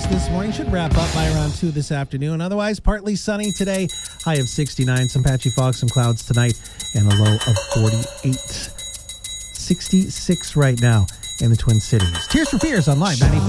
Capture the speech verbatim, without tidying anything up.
this morning. Should wrap up by around two this afternoon. Otherwise, partly sunny today. High of sixty-nine. Some patchy fog, some clouds tonight. And a low of forty-eight. sixty-six right now in the Twin Cities. Tears for Fears on Live ninety-five.